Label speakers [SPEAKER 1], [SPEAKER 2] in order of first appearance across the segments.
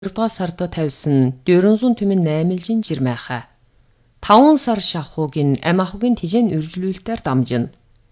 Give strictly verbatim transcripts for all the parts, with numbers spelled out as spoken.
[SPEAKER 1] хоёрдугаар сард тавьсан дөрвөн түмэн наймилжин жирмайха. таван сар шахуугийн ам ахугийн тижэн үржлүүлэлтээр дамжина.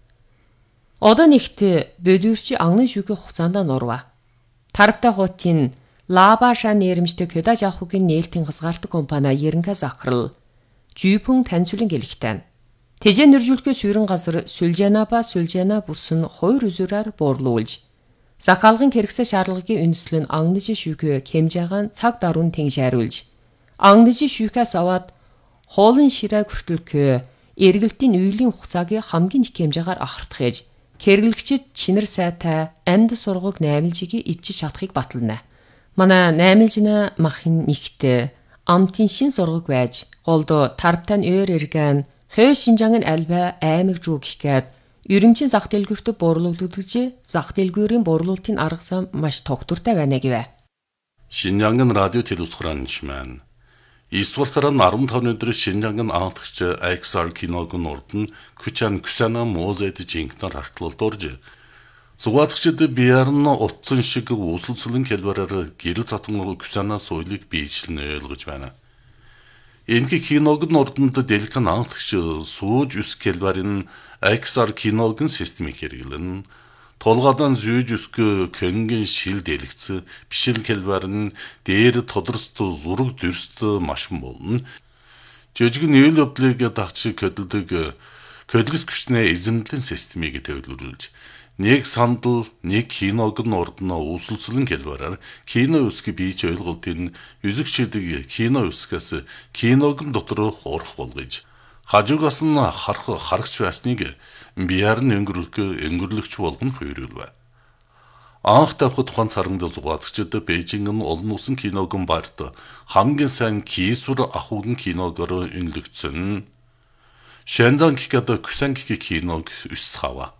[SPEAKER 1] Одоо нэгт бөдүүрчи ангын шүгэ хугацаанд нурва. Тарбтай хотын Лабаша нэрэмжтэй Кёдаж ахугийн нээлтийн хязгаартаг компани Ерэнка захирал жүйпүн таньцуулан гэлэгтэн. Тижэн үржүүлэхээ суурин газар Сүлжэнаба Сүлжэна бус нь хоёр үзүүрээр буурлуулж захаалгын хэрэгсээ шаардлагын үндэслэн ангныжи шүүхээ хэмжээған цаг даруун тэнгшээруулж ангныжи шүүхээс аваад хоолын ширээ хүртэлхээ эргэлтийн үйлийн хугацааг хамгийн их хэмжээгээр ахардах ээж хэрэглэгчид чинэр сайтай амьд сургууг наймилжигийн ичж шатахыг батална. Манай наймилжина махын нэгт амтын шин сургууг байж голдо тарбтай өөр эргэн хөө Шинжаангын альбай аймаг жуу гэхэд Ерөнхий зах дэлгүүртээ буурлуулагдж зах дэлгүүрийн буурлуулалтын арга зам маш тогтвортой байна гэвэ.
[SPEAKER 2] Шинжаангын радио телевизхранч маань Эсвэл сарын арван тавны өдөр Шинжаангын анхдагч икс ар киног нурд нь Күчан Күсана музейд жинхэнээр хартлуулд орж зугаатагчид биярн утсан шиг үүсэлцлэн хэлбэрээр гэрэл цатан Күсана соёлыг биечлэн ойлгож байна. Энэхий киног нурданд дэлгэн анхдагч сууж үс хэлбэрийн икс ар киногийн системийг хэрэглэн толгойдон зүйж өсгө кэнгийн шил дэлгэц бишил хэлбэрн дээр тодорст зураг дүрст маш болно. Жижигэн үйл явдлыг дагч көдөлдөг көдлөс хүчнээ эзэмдлийн системийг төвлөрүүлж нэг сандал нэг киног нурдна үүсэлцлэн хэлбэрээр кино үсгийг бийж ойлголтын үзэгчдийг кино үсгээс киног дотор хуурах болгож хажуугаас нь харах харагч байсныг биеэр нь өнгөрлөх өнгөрлөгч болгон хувирлав. Анх тавхад тухайн царганд зугаатагчид Бээжинг нь олон улсын киногийн барьд хамгийн сайн кийсүр ахуйн киногоор үнэлэгдсэн. Шэнзан гэхэд Күсэн гэх киног өс хава.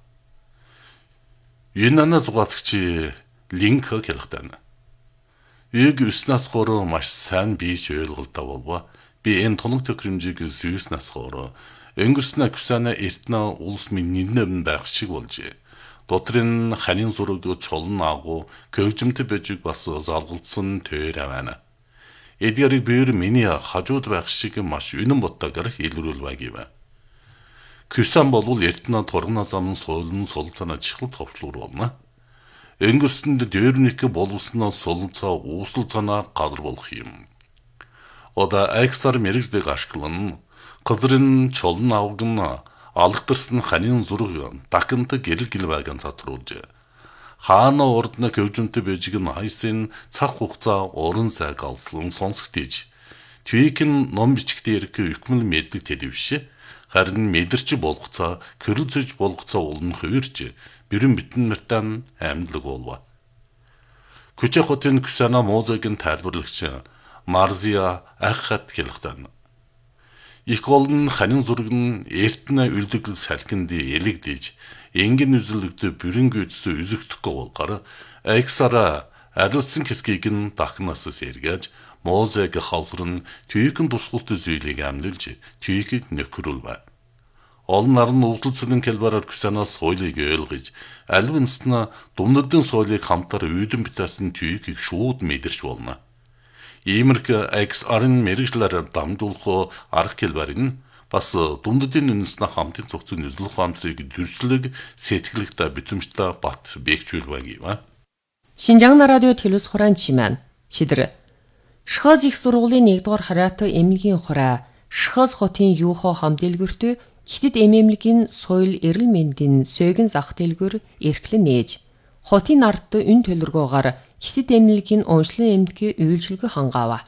[SPEAKER 2] Юнана зугаатагч линк хэлэхтэн. Ийг өснас гоор маш сайн бийж ойлголтоо болов. Би энэ тоног төхөөрөмжийг зүйснээс гоор өнгөрснө Күсана эртнэ улс миннэн байх шиг болж. Дотрын ханийн зураг чолн агуу көвжмөд бэжиг бас залгалцсан тэр авана. Эдгэрийг бээр миний хажууд байх шиг маш үнэн боттойгоор илрүүлвэ гэв. Күсэн болвол эртнэ торгоноос амн соолн солилцаана чихл товчлуур болно. Өнгөрсөнд дээрнийх боловсноо солилцаа уусал цанаа газар болох юм. Ода икс ар мэрэгжлийг ашиглан газрын чолн авган алгатарсан ханийн зураг дакант гэрэл гэл байгаан цатруулж хаана урдна көвжмөнтэй бэжиг нь хайсын цаг хугацаа уран зай галслан сонсогдож твикэн ном бичгтээ ирэх үхмэл мэддэг телевиш харин мэдэрч болгоцоо körөлзөж болгоцоо улн хувирч бүрэн битэн мартан амьдлаг болов. Күчэ хотын Күсана музейгийн тайлбарлагч Марзия ахат хэлэхтэн. Их олон ханин зураг нь эртнэ үлдэгл салхинд элэгдэж энгийн үзэлэгдэ бүрэн гүйцсэн үзэгдэхгүй болгоор икс ар арилсан хэсгийг нь дахнаас сэргээж музейг хаврын түйхэн дурсгалт зүйлийг амлуулж түйхийг нөхрүүлв. Олон нарны өвлөлцлийн хэлбэрээр Күсанаас соёлыг ойлгож альвинсна думнадын соёлыг хамтар үйдэн битээсэн түйхийг шууд мэдэрч болно. Иймэрх икс ар-ын мэрэгжлээр дамжуулах арга хэлбэр нь бас дундадын үнэснэ хамтын цогцын үзлэх хамтрыг дүрслэг сэтгэлэгтэй битэмжтэй бат бэхжүүлвэ гэв.
[SPEAKER 1] Шинжаангын радио телевизхранч маань шидэр Шхоз их сургуулийн нэгдүгээр хараатай эмнэлгийн хураа Шхоз хотын юухо хам дэлгүүртөө хитэд эмэмлэгийн соёл эрэл мэндийн сөөгөн зах дэлгүүр эрхлэн нээж хотын ард өн төлөргөөгөр хитэд эмнэлгийн уншлан эмнэлгийн үйлчилгээ хангаава.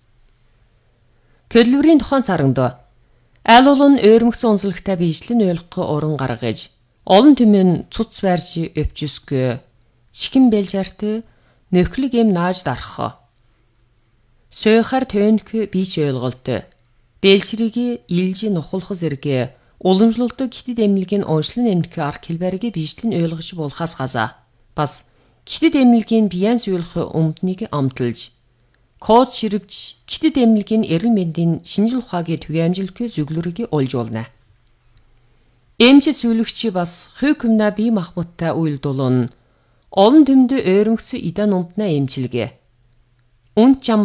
[SPEAKER 1] Көлөврийн тухайн саранд аль олон өөрмөгсөн онцлогтой биечлэн ойлгох уран гаргаж олон түмэн цуц барьж өвчсгөө шигэн бэлжарт нөхлөг эм нааж дарах. Сөөхөр төнх бийч ойлголт бэлшрийг илж нухулах зэрэг уламжлалт хитэд эмнэлгийн уншлан эмнэлгийн арга хэлбэрийг биечлэн ойлгож болохоос газа бас хитэд эмнэлгийн биян суулгах өмднийг амталж код ширвж хитэд эмнэлгийн эрэл мэндийн шинжил ухаагийн түгээмжилгээ зөвлөрийг олж болно. Эмч сүүлэгч бас хөө күмнэ бие махбодтай уйл дулуун олон төмдө өөрмөгсөн идан умтна эмчилгээ. Үнт чам